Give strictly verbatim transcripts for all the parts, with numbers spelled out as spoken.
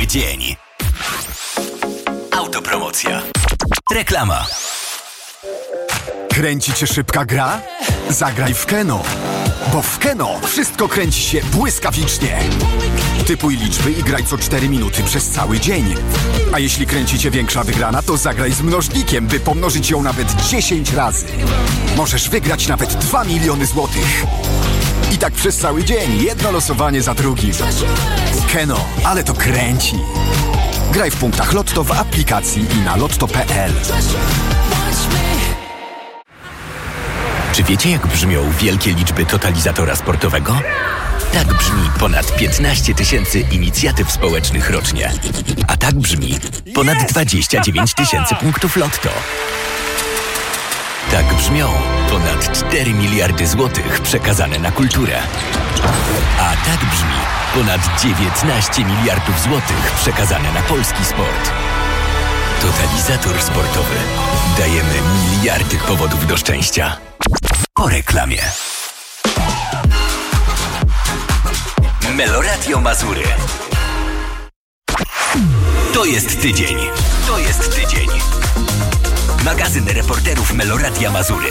Tydzień. Autopromocja. Reklama. Kręci cię szybka gra? Zagraj w Keno. Bo w Keno wszystko kręci się błyskawicznie. Typuj liczby i graj co cztery minuty przez cały dzień. A jeśli kręci cię większa wygrana, to zagraj z mnożnikiem, by pomnożyć ją nawet dziesięć razy. Możesz wygrać nawet dwa miliony złotych. I tak przez cały dzień, jedno losowanie za drugim. Keno, ale to kręci. Graj w punktach Lotto w aplikacji i na lotto kropka p l. Czy wiecie, jak brzmią wielkie liczby totalizatora sportowego? Tak brzmi ponad piętnaście tysięcy inicjatyw społecznych rocznie. A tak brzmi ponad dwadzieścia dziewięć tysięcy punktów Lotto. Tak brzmią ponad cztery miliardy złotych przekazane na kulturę. A tak brzmi ponad dziewiętnaście miliardów złotych przekazane na polski sport. Totalizator sportowy. Dajemy miliardy powodów do szczęścia. Po reklamie. Meloradio Mazury. To jest tydzień. To jest tydzień. Magazyn reporterów Meloradia Mazury.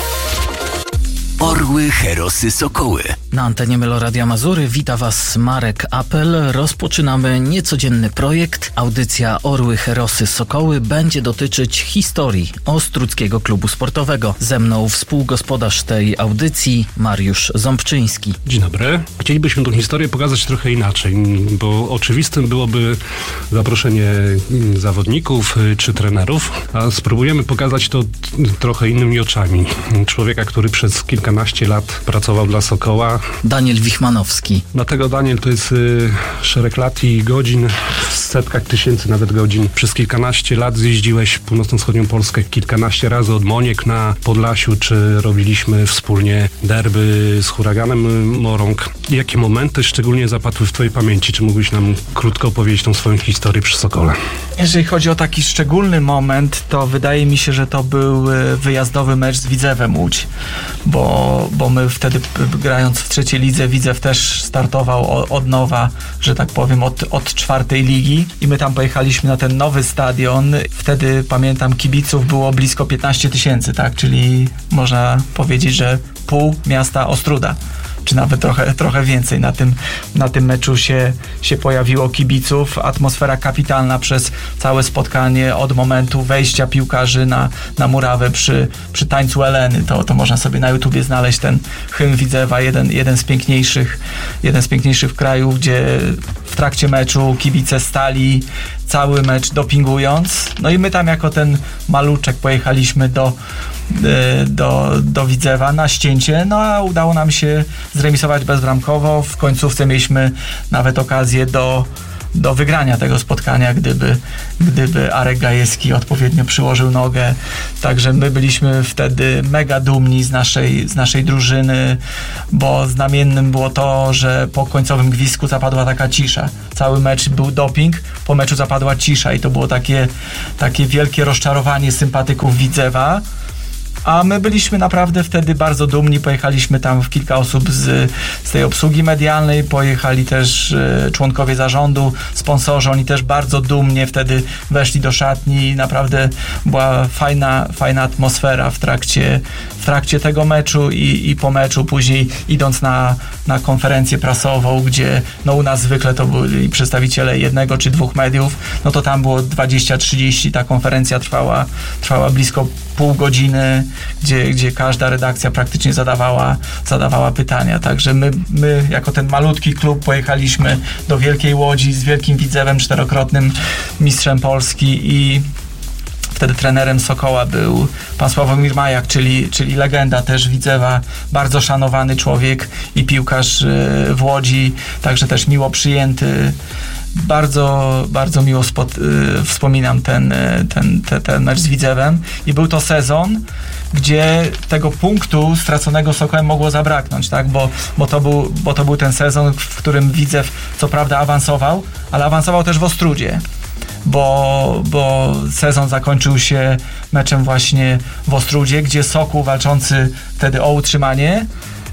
Orły, herosy, sokoły. Na antenie Meloradia Mazury wita Was Marek Apel. Rozpoczynamy niecodzienny projekt. Audycja Orły, herosy, sokoły będzie dotyczyć historii Ostródzkiego Klubu Sportowego. Ze mną współgospodarz tej audycji Mariusz Ząbczyński. Dzień dobry. Chcielibyśmy tę historię pokazać trochę inaczej, bo oczywistym byłoby zaproszenie zawodników czy trenerów, a spróbujemy pokazać to trochę innymi oczami. Człowieka, który przez kilkanaście lat pracował dla Sokoła. Daniel Wichmanowski. Dlatego Daniel to jest y, szereg lat i godzin, w setkach tysięcy nawet godzin. Przez kilkanaście lat zjeździłeś północno-wschodnią Polskę kilkanaście razy od Moniek na Podlasiu, czy robiliśmy wspólnie derby z Huraganem Morąg. Jakie momenty szczególnie zapadły w Twojej pamięci? Czy mógłbyś nam krótko opowiedzieć tą swoją historię przy Sokole? Jeżeli chodzi o taki szczególny moment, to wydaje mi się, że to był wyjazdowy mecz z Widzewem Łódź, bo, bo my wtedy grając w trzeciej lidze, Widzew też startował od nowa, że tak powiem, od, od czwartej ligi i my tam pojechaliśmy na ten nowy stadion. Wtedy pamiętam, kibiców było blisko piętnaście tysięcy, tak, czyli można powiedzieć, że pół miasta Ostróda, czy nawet trochę, trochę więcej. Na tym, na tym meczu się, się pojawiło kibiców. Atmosfera kapitalna przez całe spotkanie, od momentu wejścia piłkarzy na, na murawę przy, przy tańcu Eleny. To, to można sobie na YouTubie znaleźć ten hymn Widzewa, jeden, jeden z piękniejszych, jeden z piękniejszych w kraju, gdzie w trakcie meczu kibice stali cały mecz dopingując. No i my tam jako ten maluczek pojechaliśmy do Do, do Widzewa na ścięcie, no a udało nam się zremisować bezbramkowo. W końcówce mieliśmy nawet okazję do, do wygrania tego spotkania, gdyby, gdyby Arek Gajewski odpowiednio przyłożył nogę. Także my byliśmy wtedy mega dumni z naszej, z naszej drużyny, bo znamiennym było to, że po końcowym gwizdku zapadła taka cisza. Cały mecz był doping, po meczu zapadła cisza i to było takie, takie wielkie rozczarowanie sympatyków Widzewa. A my byliśmy naprawdę wtedy bardzo dumni. Pojechaliśmy tam w kilka osób z, z tej obsługi medialnej, pojechali też e, członkowie zarządu, sponsorzy, oni też bardzo dumnie wtedy weszli do szatni. Naprawdę była fajna, fajna atmosfera w trakcie, w trakcie tego meczu i, i po meczu, później idąc na, na konferencję prasową, gdzie no u nas zwykle to byli przedstawiciele jednego czy dwóch mediów, no to tam było dwadzieścia trzydzieści, ta konferencja trwała, trwała blisko pół godziny, gdzie, gdzie każda redakcja praktycznie zadawała, zadawała pytania. Także my, my jako ten malutki klub pojechaliśmy do Wielkiej Łodzi z wielkim Widzewem, czterokrotnym mistrzem Polski, i wtedy trenerem Sokoła był pan Sławomir Majak, czyli, czyli legenda też Widzewa, bardzo szanowany człowiek i piłkarz w Łodzi, także też miło przyjęty. Bardzo, bardzo miło spod, y, wspominam ten, ten, ten, ten mecz z Widzewem i był to sezon, gdzie tego punktu straconego Sokołem mogło zabraknąć, tak? Bo, bo, to był, bo to był ten sezon, w którym Widzew co prawda awansował, ale awansował też w Ostródzie, bo, bo sezon zakończył się meczem właśnie w Ostródzie, gdzie Sokół walczący wtedy o utrzymanie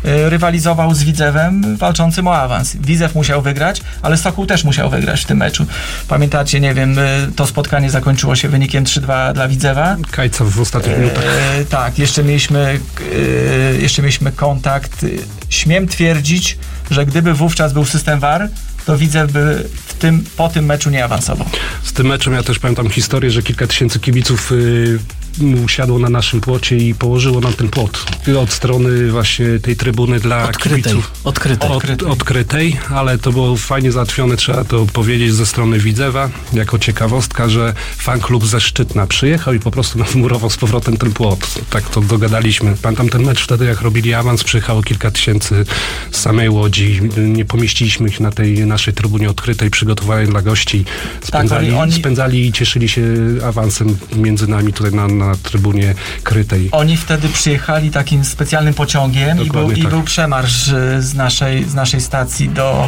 rywalizował z Widzewem walczącym o awans. Widzew musiał wygrać, ale Sokół też musiał wygrać w tym meczu. Pamiętacie, nie wiem, to spotkanie zakończyło się wynikiem trzy dwa dla Widzewa. Kajca w ostatnich minutach. E, tak, jeszcze mieliśmy, e, jeszcze mieliśmy kontakt. Śmiem twierdzić, że gdyby wówczas był system V A R, to Widzew by w tym, po tym meczu nie awansował. Z tym meczem ja też pamiętam historię, że kilka tysięcy kibiców yy, usiadło na naszym płocie i położyło nam ten płot od strony właśnie tej trybuny dla odkrytej, kibiców. Odkrytej. Od, odkrytej, ale to było fajnie załatwione, trzeba to powiedzieć, ze strony Widzewa, jako ciekawostka, że fan klub ze Szczytna przyjechał i po prostu nam wmurował z powrotem ten płot. Tak to dogadaliśmy. Pamiętam ten mecz wtedy, jak robili awans, przyjechało kilka tysięcy z samej Łodzi. Nie pomieściliśmy ich na tej naszej trybunie odkrytej, przygotowanej dla gości. Spędzali, tak, oni... spędzali i cieszyli się awansem między nami tutaj na, na trybunie krytej. Oni wtedy przyjechali takim specjalnym pociągiem i był, tak. i był przemarsz z naszej, z naszej stacji do,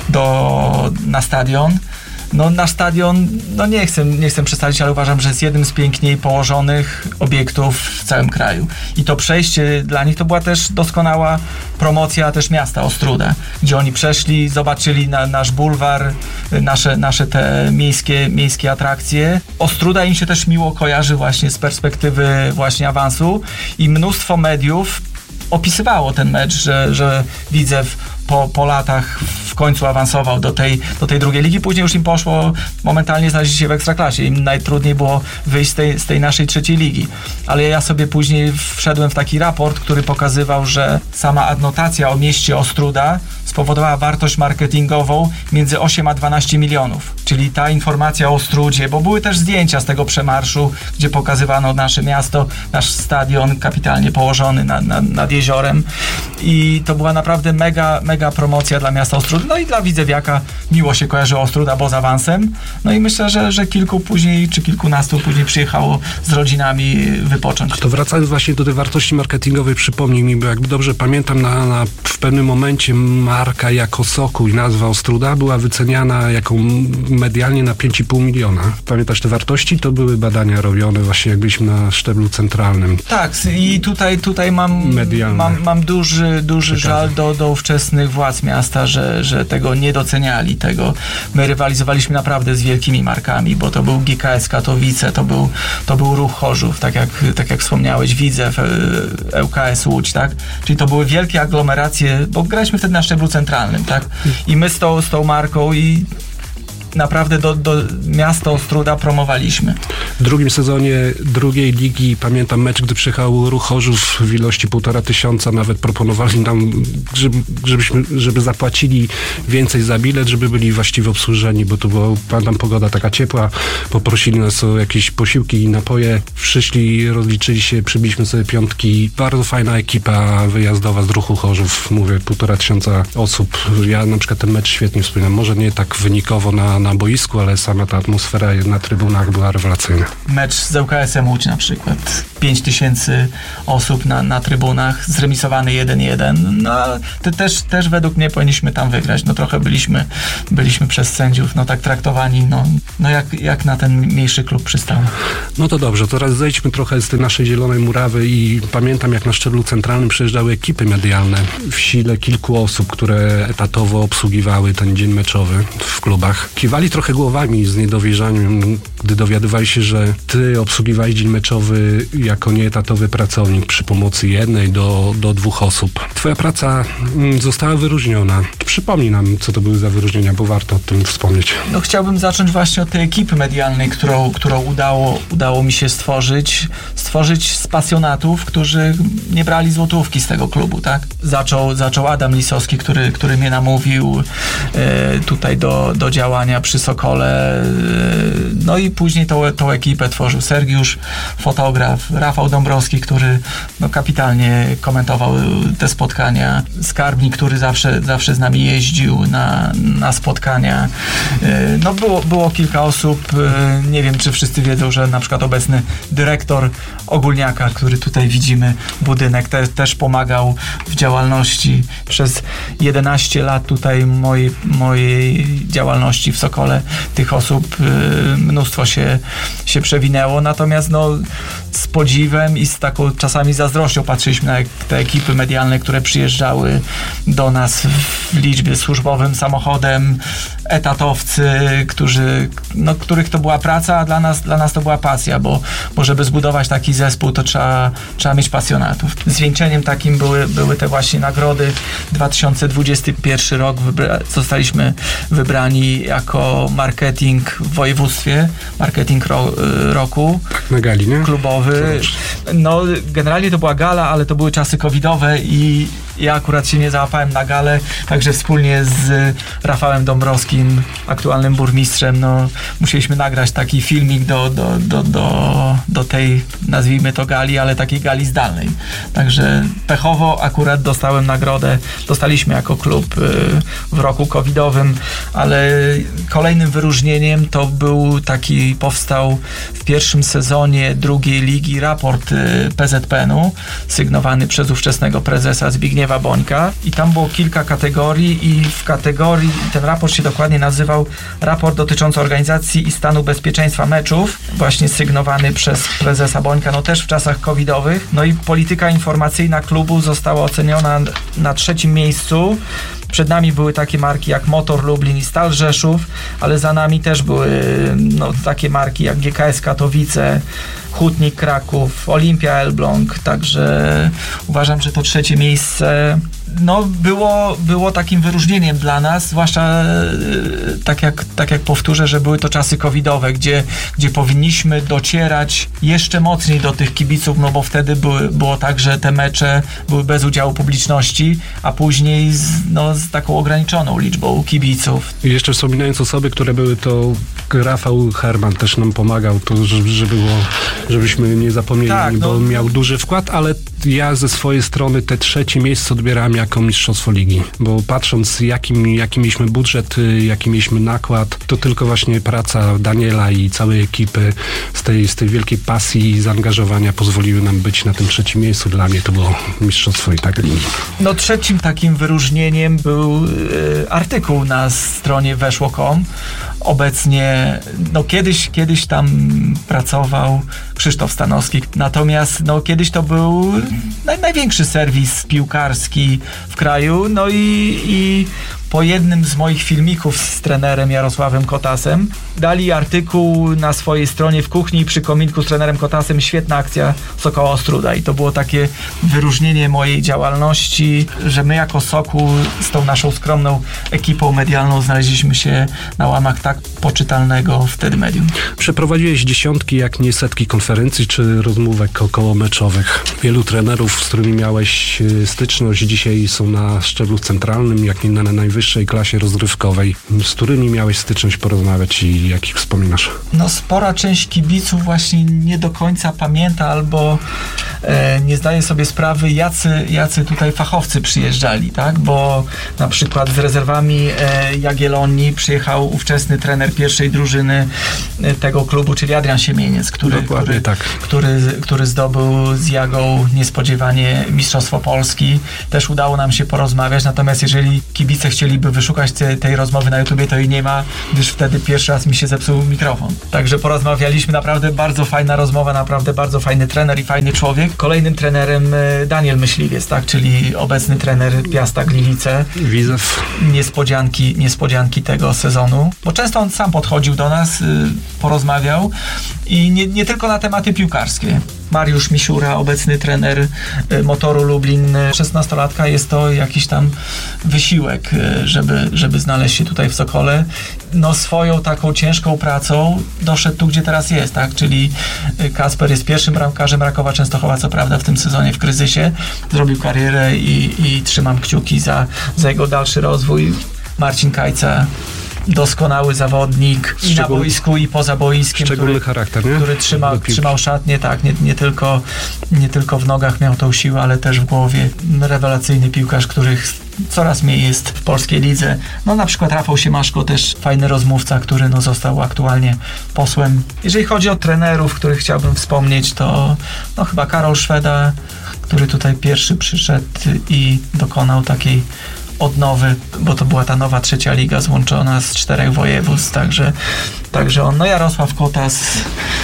do, na stadion. No na stadion, no nie chcę, nie chcę przedstawić, ale uważam, że jest jednym z piękniej położonych obiektów w całym kraju. I to przejście dla nich to była też doskonała promocja też miasta Ostróda, gdzie oni przeszli, zobaczyli na, nasz bulwar, nasze, nasze te miejskie, miejskie atrakcje. Ostróda im się też miło kojarzy właśnie z perspektywy właśnie awansu i mnóstwo mediów opisywało ten mecz, że, że Widzew po, po latach w końcu awansował do tej, do tej drugiej ligi. Później już im poszło, momentalnie znaleźli się w Ekstraklasie. Im najtrudniej było wyjść z tej, z tej naszej trzeciej ligi. Ale ja sobie później wszedłem w taki raport, który pokazywał, że sama adnotacja o mieście Ostróda spowodowała wartość marketingową między osiem a dwanaście milionów. Czyli ta informacja o Ostródzie, bo były też zdjęcia z tego przemarszu, gdzie pokazywano nasze miasto, nasz stadion kapitalnie położony nad, nad, nad jeziorem. I to była naprawdę mega, mega promocja dla miasta Ostród. No i dla widzewiaka miło się kojarzy Ostróda, bo z awansem. No i myślę, że, że kilku później, czy kilkunastu później przyjechało z rodzinami wypocząć. To wracając właśnie do tej wartości marketingowej, przypomnij mi, bo jak dobrze pamiętam, na, na, w pewnym momencie marka jako Sokół i nazwa Ostróda była wyceniana jako medialnie na pięć i pół miliona. Pamiętasz te wartości? To były badania robione właśnie jak byliśmy na szczeblu centralnym. Tak, i tutaj, tutaj mam, mam, mam duży, duży żal do, do ówczesnych władz miasta, że, że tego nie doceniali. Tego. My rywalizowaliśmy naprawdę z wielkimi markami, bo to był G K S Katowice, to był, to był Ruch Chorzów, tak jak, tak jak wspomniałeś, Widzew, L K S Łódź, tak? Czyli to były wielkie aglomeracje, bo graliśmy wtedy na szczeblu centralnym, tak? I my z tą, z tą marką i naprawdę do, do miasta Ostróda promowaliśmy. W drugim sezonie drugiej ligi pamiętam mecz, gdy przyjechał Ruch Chorzów w ilości półtora tysiąca, nawet proponowali nam, żeby, żebyśmy, żeby zapłacili więcej za bilet, żeby byli właściwie obsłużeni, bo to była, pamiętam, pogoda taka ciepła, poprosili nas o jakieś posiłki i napoje, przyszli, rozliczyli się, przybiliśmy sobie piątki. Bardzo fajna ekipa wyjazdowa z Ruchu Chorzów, mówię, półtora tysiąca osób. Ja na przykład ten mecz świetnie wspominam, może nie tak wynikowo na na boisku, ale sama ta atmosfera na trybunach była rewelacyjna. Mecz z L K S-em Łódź na przykład. pięć tysięcy osób na, na trybunach, zremisowany jeden jeden. No, to też, też według mnie powinniśmy tam wygrać. No trochę byliśmy, byliśmy przez sędziów no tak traktowani, no, no jak, jak na ten mniejszy klub przystał. No to dobrze, teraz zejdźmy trochę z tej naszej zielonej murawy i pamiętam, jak na szczeblu centralnym przyjeżdżały ekipy medialne w sile kilku osób, które etatowo obsługiwały ten dzień meczowy w klubach. Kiwali trochę głowami z niedowierzaniem, gdy dowiadywali się, że ty obsługiwałeś dzień meczowy jako nieetatowy pracownik przy pomocy jednej do, do dwóch osób. Twoja praca została wyróżniona. Przypomnij nam, co to były za wyróżnienia, bo warto o tym wspomnieć. No chciałbym zacząć właśnie od tej ekipy medialnej, którą, którą udało, udało mi się stworzyć. Stworzyć z pasjonatów, którzy nie brali złotówki z tego klubu, tak? Zaczął, zaczął Adam Lisowski, który, który mnie namówił e, tutaj do, do działania przy Sokole. E, no i później tą, tą ekipę tworzył Sergiusz, fotograf, Rafał Dąbrowski, który no, kapitalnie komentował te spotkania. Skarbnik, który zawsze, zawsze z nami jeździł na, na spotkania. E, no było, było kilka osób. E, nie wiem, czy wszyscy wiedzą, że na przykład obecny dyrektor Ogólniaka, który tutaj widzimy, budynek, te, też pomagał w działalności. Przez jedenaście lat tutaj mojej, mojej działalności w Sokole tych osób y, mnóstwo się, się przewinęło, natomiast no z podziwem i z taką czasami zazdrością patrzyliśmy na te ekipy medialne, które przyjeżdżały do nas w liczbie służbowym samochodem, etatowcy, którzy, no, których to była praca, a dla nas, dla nas to była pasja, bo, bo żeby zbudować taki zespół, to trzeba, trzeba mieć pasjonatów. Zwieńczeniem takim były, były te właśnie nagrody. dwa tysiące dwudziesty pierwszy rok wybra- zostaliśmy wybrani jako marketing w województwie, marketing ro- roku. Tak, na gali, nie? Klubowy. No, generalnie to była gala, ale to były czasy covidowe i ja akurat się nie załapałem na galę, także wspólnie z Rafałem Dąbrowskim, aktualnym burmistrzem, no, musieliśmy nagrać taki filmik do, do, do, do, do tej, nazwijmy to gali, ale takiej gali zdalnej. Także pechowo akurat dostałem nagrodę, dostaliśmy jako klub w roku covidowym, ale kolejnym wyróżnieniem to był taki, powstał w pierwszym sezonie drugiej ligi raport P Z P N u, sygnowany przez ówczesnego prezesa Zbigniewa Bońka i tam było kilka kategorii i w kategorii, ten raport się dokładnie nazywał raport dotyczący organizacji i stanu bezpieczeństwa meczów, właśnie sygnowany przez prezesa Bońka, no też w czasach covidowych. No i polityka informacyjna klubu została oceniona na trzecim miejscu. Przed nami były takie marki jak Motor Lublin i Stal Rzeszów, ale za nami też były no, takie marki jak G K S Katowice, Hutnik Kraków, Olimpia Elbląg, także uważam, że to trzecie miejsce no, było, było takim wyróżnieniem dla nas, zwłaszcza tak jak, tak jak powtórzę, że były to czasy covidowe, gdzie, gdzie powinniśmy docierać jeszcze mocniej do tych kibiców, no bo wtedy były, było tak, że te mecze były bez udziału publiczności, a później z, no, z taką ograniczoną liczbą kibiców. I jeszcze wspominając osoby, które były, to Rafał Herman też nam pomagał, to żeby, żeby było, żebyśmy nie zapomnieli, tak, no, bo miał duży wkład, ale ja ze swojej strony te trzecie miejsce odbierałem jako mistrzostwo ligi, bo patrząc jakim, jaki mieliśmy budżet, jaki mieliśmy nakład, to tylko właśnie praca Daniela i całej ekipy z tej, z tej wielkiej pasji i zaangażowania pozwoliły nam być na tym trzecim miejscu. Dla mnie to było mistrzostwo i tak ligi. No trzecim takim wyróżnieniem był y, artykuł na stronie weszło kropka com. Obecnie, no kiedyś, kiedyś tam pracował Krzysztof Stanowski, natomiast no kiedyś to był naj, największy serwis piłkarski w kraju, no i, i po jednym z moich filmików z trenerem Jarosławem Kotasem dali artykuł na swojej stronie w kuchni przy kominku z trenerem Kotasem, świetna akcja Sokoła Ostróda i to było takie wyróżnienie mojej działalności, że my jako Sokół z tą naszą skromną ekipą medialną znaleźliśmy się na łamach tak poczytalnego wtedy medium. Przeprowadziłeś dziesiątki, jak nie setki konferencji czy rozmówek okołomeczowych. Wielu trenerów, z którymi miałeś styczność, dzisiaj są na szczeblu centralnym, jak nie na najwyższej klasie rozrywkowej. Z którymi miałeś styczność porozmawiać i jakich wspominasz? No spora część kibiców właśnie nie do końca pamięta albo e, nie zdaje sobie sprawy, jacy, jacy tutaj fachowcy przyjeżdżali, tak? Bo na przykład z rezerwami e, Jagiellonii przyjechał ówczesny trener pierwszej drużyny e, tego klubu, czyli Adrian Siemieniec, który, który, tak. który, który zdobył z Jagą niespodziewanie Mistrzostwo Polski. Też udało nam się porozmawiać, natomiast jeżeli kibice chcieliby wyszukać te, tej rozmowy na YouTubie, to jej nie ma, gdyż wtedy pierwszy raz mi się zepsuł mikrofon. Także porozmawialiśmy, naprawdę bardzo fajna rozmowa, naprawdę bardzo fajny trener i fajny człowiek. Kolejnym trenerem Daniel Myśliwiec, tak, czyli obecny trener Piasta Gliwice. Widzew. Niespodzianki, niespodzianki tego sezonu, bo często on sam podchodził do nas, porozmawiał i nie, nie tylko na tematy piłkarskie. Mariusz Misiura, obecny trener Motoru Lublin, szesnastolatka, jest to jakiś tam wysiłek, żeby, żeby znaleźć się tutaj w Sokole. No swoją taką ciężką pracą doszedł tu, gdzie teraz jest, tak? Czyli Kasper jest pierwszym bramkarzem Rakowa Częstochowa, co prawda w tym sezonie w kryzysie. Zrobił karierę i, i trzymam kciuki za, za jego dalszy rozwój. Marcin Kajca, doskonały zawodnik i na boisku, i poza boiskiem, szczególny który, charakter, nie? który trzyma, trzymał szatnię, tak, nie, nie, tylko, nie tylko w nogach miał tą siłę, ale też w głowie. Rewelacyjny piłkarz, których coraz mniej jest w polskiej lidze. No na przykład Rafał Siemaszko, też fajny rozmówca, który no, został aktualnie posłem. Jeżeli chodzi o trenerów, których chciałbym wspomnieć, to no, chyba Karol Szweda, który tutaj pierwszy przyszedł i dokonał takiej odnowy, bo to była ta nowa trzecia liga złączona z czterech województw, także, także on, no Jarosław Kotas,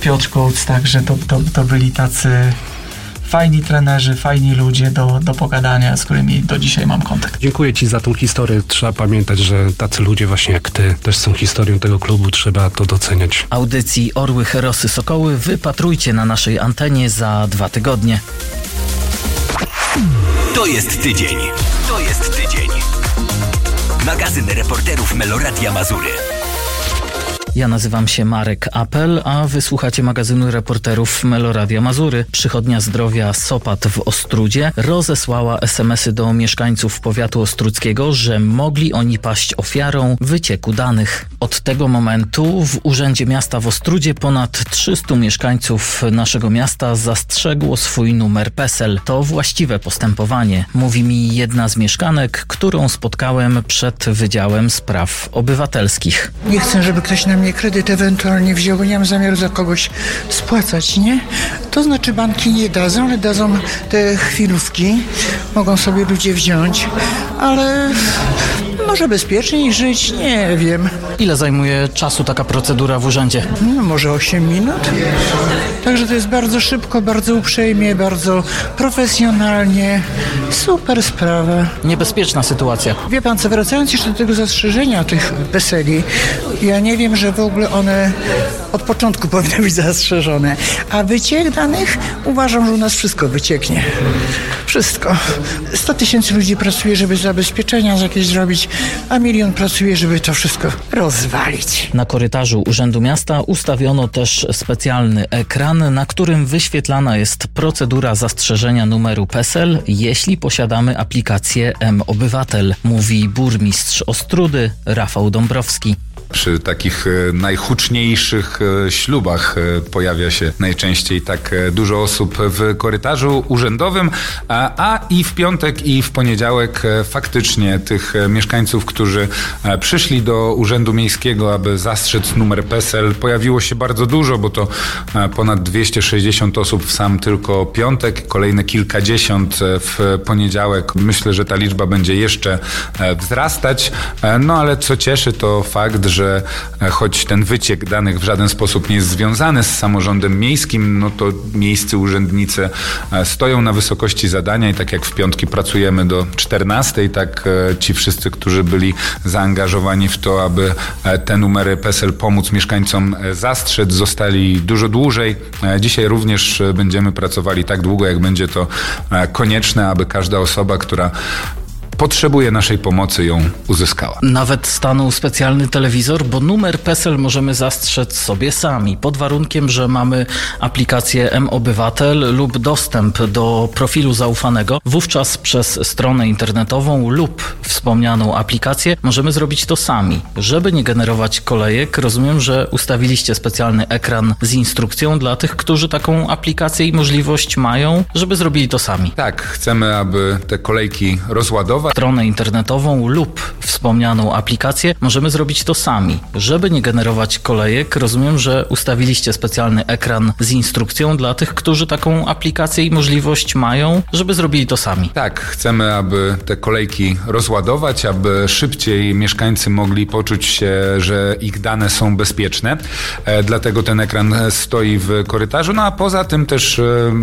Piotr Kołc, także to, to, to byli tacy fajni trenerzy, fajni ludzie do, do pogadania, z którymi do dzisiaj mam kontakt. Dziękuję Ci za tą historię. Trzeba pamiętać, że tacy ludzie właśnie jak Ty też są historią tego klubu. Trzeba to doceniać. Audycji Orły, Herosy, Sokoły wypatrujcie na naszej antenie za dwa tygodnie. To jest tydzień. To jest tydzień. Magazyn reporterów Meloradia Mazury. Ja nazywam się Marek Apel, a wysłuchacie magazynu reporterów Meloradia Mazury. Przychodnia Zdrowia Sopat w Ostródzie rozesłała es em esy do mieszkańców powiatu ostródzkiego, że mogli oni paść ofiarą wycieku danych. Od tego momentu w Urzędzie Miasta w Ostródzie ponad trzystu mieszkańców naszego miasta zastrzegło swój numer PESEL. To właściwe postępowanie, mówi mi jedna z mieszkanek, którą spotkałem przed Wydziałem Spraw Obywatelskich. Nie chcę, żeby ktoś na mnie kredyt ewentualnie wziął, bo nie mam zamiaru za kogoś spłacać, nie? To znaczy banki nie dadzą, ale dadzą te chwilówki. Mogą sobie ludzie wziąć, ale może bezpieczniej żyć, nie wiem. Ile zajmuje czasu taka procedura w urzędzie? No, może osiem minut. Także to jest bardzo szybko, bardzo uprzejmie, bardzo profesjonalnie. Super sprawa. Niebezpieczna sytuacja. Wie pan co, wracając jeszcze do tego zastrzeżenia tych PESEL-i, ja nie wiem, że w ogóle one od początku powinny być zastrzeżone. A wyciek danych? Uważam, że u nas wszystko wycieknie. Wszystko. sto tysięcy ludzi pracuje, żeby zabezpieczenia jakieś zrobić, a milion pracuje, żeby to wszystko rozwalić. Na korytarzu Urzędu Miasta ustawiono też specjalny ekran, na którym wyświetlana jest procedura zastrzeżenia numeru PESEL, jeśli posiadamy aplikację M-Obywatel, mówi burmistrz Ostródy Rafał Dąbrowski. Przy takich najhuczniejszych ślubach pojawia się najczęściej tak dużo osób w korytarzu urzędowym, a, a i w piątek i w poniedziałek faktycznie tych mieszkańców, którzy przyszli do Urzędu Miejskiego, aby zastrzec numer PESEL, pojawiło się bardzo dużo, bo to ponad dwieście sześćdziesiąt osób w sam tylko piątek, kolejne kilkadziesiąt w poniedziałek. Myślę, że ta liczba będzie jeszcze wzrastać, no ale co cieszy, to fakt, że że choć ten wyciek danych w żaden sposób nie jest związany z samorządem miejskim, no to miejscy urzędnicy stoją na wysokości zadania i tak jak w piątki pracujemy do czternastej, tak ci wszyscy, którzy byli zaangażowani w to, aby te numery PESEL pomóc mieszkańcom zastrzec, zostali dużo dłużej. Dzisiaj również będziemy pracowali tak długo, jak będzie to konieczne, aby każda osoba, która potrzebuje naszej pomocy, ją uzyskała. Nawet stanął specjalny telewizor, bo numer PESEL możemy zastrzec sobie sami, pod warunkiem, że mamy aplikację M-Obywatel lub dostęp do profilu zaufanego. Wówczas przez stronę internetową lub wspomnianą aplikację możemy zrobić to sami. Żeby nie generować kolejek, rozumiem, że ustawiliście specjalny ekran z instrukcją dla tych, którzy taką aplikację i możliwość mają, żeby zrobili to sami. Tak, chcemy, aby te kolejki rozładować. Stronę internetową lub wspomnianą aplikację możemy zrobić to sami. Żeby nie generować kolejek, rozumiem, że ustawiliście specjalny ekran z instrukcją dla tych, którzy taką aplikację i możliwość mają, żeby zrobili to sami. Tak, chcemy, aby te kolejki rozładować, aby szybciej mieszkańcy mogli poczuć się, że ich dane są bezpieczne. E, dlatego ten ekran stoi w korytarzu, no a poza tym też e,